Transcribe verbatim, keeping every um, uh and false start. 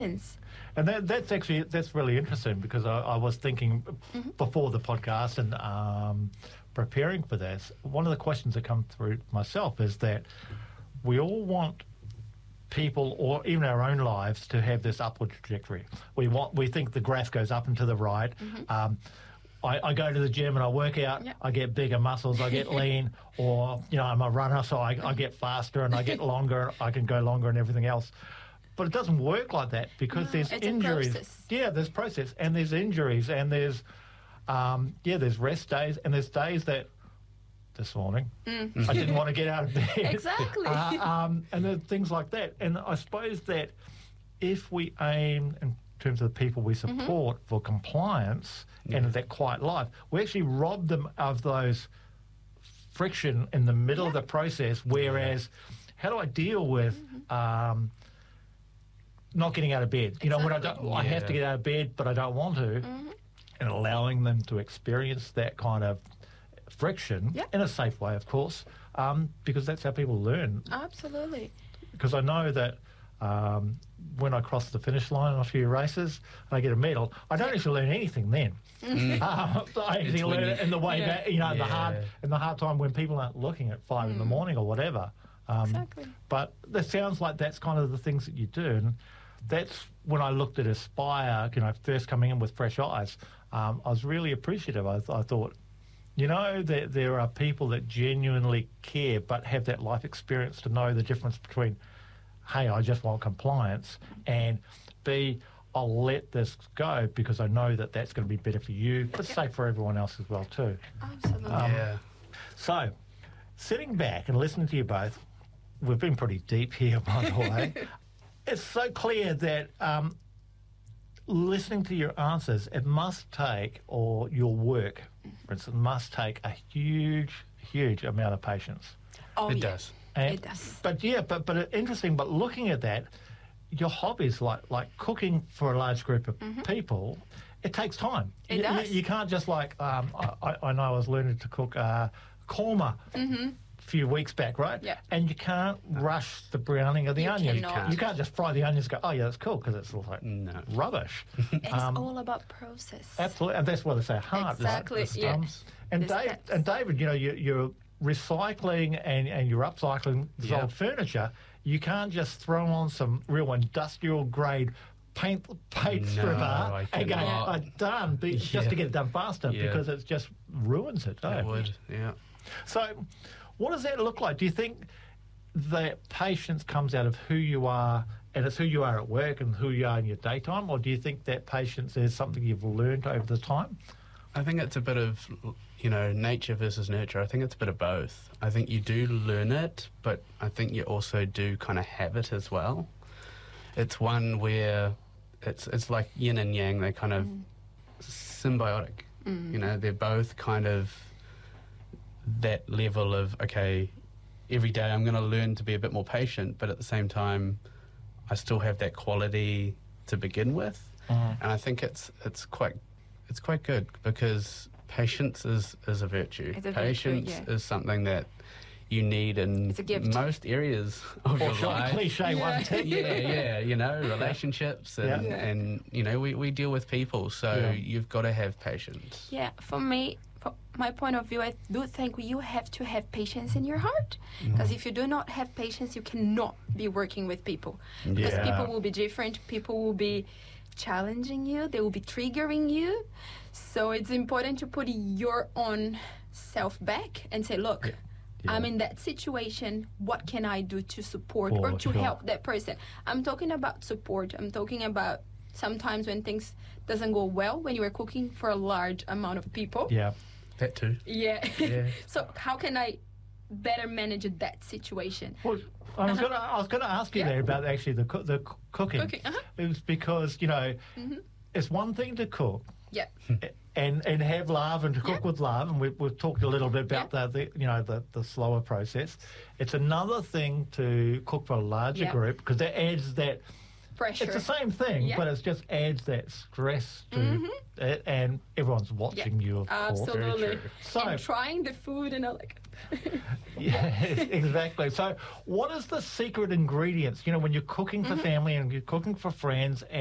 And that, that's actually, that's really interesting because I, I was thinking mm-hmm. before the podcast and um, preparing for this, one of the questions that come through myself is that we all want people or even our own lives to have this upward trajectory. We want, we think the graph goes up and to the right. Mm-hmm. Um, I, I go to the gym and I work out, yep. I get bigger muscles, I get lean, or, you know, I'm a runner, so I, I get faster and I get longer, I can go longer and everything else. But it doesn't work like that because no, there's it's injuries. A process. Yeah, there's process and there's injuries and there's, um, yeah, there's rest days and there's days that this morning mm. I didn't want to get out of bed. Exactly. Uh, um, and there's things like that. And I suppose that if we aim in terms of the people we support mm-hmm. for compliance yeah. and that quiet life, we actually rob them of those friction in the middle yeah. of the process, whereas how do I deal with mm-hmm. um, not getting out of bed? You exactly. know, when I don't, yeah. I have to get out of bed, but I don't want to, mm-hmm. and allowing them to experience that kind of friction yep. in a safe way, of course, um, because that's how people learn. Absolutely. Because I know that um, when I cross the finish line on a few races and I get a medal, I don't actually learn anything then. Mm. uh, I actually learn it in the way yeah. back, you know, yeah. the hard in the hard time when people aren't looking at five mm. in the morning or whatever. Um, exactly. But it sounds like that's kind of the things that you do. And that's when I looked at Aspire, you know, first coming in with fresh eyes, um, I was really appreciative. I, I thought, you know, there, there are people that genuinely care but have that life experience to know the difference between, hey, I just want compliance, and B, I'll let this go because I know that that's going to be better for you, but safe for everyone else as well too. Absolutely. Um, yeah. So, sitting back and listening to you both, we've been pretty deep here, by the way. It's so clear that um, listening to your answers, it must take, or your work, for instance, must take a huge, huge amount of patience. Oh, it yeah. does. And, it does. But yeah, but but interesting. But looking at that, your hobbies like like cooking for a large group of mm-hmm. people, it takes time. It you, does. You, you can't just like um, I, I know I was learning to cook uh, korma. Mm-hmm. Few weeks back, right? Yeah. And you can't rush the browning of the You onion. cannot. You can't. You can't just fry the onions and go, oh, yeah, that's cool, because it's like no. rubbish. It's um, all about process. Absolutely. And that's what they say, heart. Exactly, Right? The yeah. stumps. And, The Dave, steps. and David, you know, you, you're recycling and, and you're upcycling this Yeah. old furniture. You can't just throw on some real industrial grade paint paint No, stripper I and go, cannot. oh, done, be, just Yeah. to get it done faster Yeah. because it just ruins it. eh? It would, yeah. So, what does that look like? Do you think that patience comes out of who you are, and it's who you are at work and who you are in your daytime, or do you think that patience is something you've learned over the time? I think it's a bit of, you know, nature versus nurture. I think it's a bit of both. I think you do learn it, but I think you also do kind of have it as well. It's one where it's it's like yin and yang. They're kind of mm. symbiotic. Mm. You know, they're both kind of that level of, okay, every day I'm going to learn to be a bit more patient, but at the same time, I still have that quality to begin with. Mm. And I think it's it's quite it's quite good because patience is, is a virtue. It's a patience virtue, yeah. is something that you need in It's a gift. most areas of your Or life. cliche Yeah. one too. yeah, yeah, you know, relationships and, Yeah. and you know, we, we deal with people, so Yeah. you've got to have patience. Yeah, for me, from my point of view, I do think you have to have patience in your heart. Because if you do not have patience, you cannot be working with people. Because Yeah. people will be different, people will be challenging you, they will be triggering you. So it's important to put your own self back and say, look, Yeah. Yeah. I'm in that situation, what can I do to support For or to sure. help that person? I'm talking about support. I'm talking about sometimes when things doesn't go well, when you are cooking for a large amount of people. Yeah. That too. Yeah. Yeah. So how can I better manage that situation? Well, I was going to I was going to ask you Yeah. there about actually the coo- the c- cooking. Cooking, uh-huh. It was because, you know, Mm-hmm. it's one thing to cook Yeah. and and have love and to cook Yeah. with love, and we've, we've talked a little bit about Yeah. the, the you know the, the slower process. It's another thing to cook for a larger Yeah. group because that adds that pressure. It's the same thing, Yeah. but it just adds that stress to Mhm. it, and everyone's watching you, of course. Absolutely. So, And trying the food and all like. yeah, exactly. So, what is the secret ingredients? You know, when you're cooking for family and you're cooking for friends,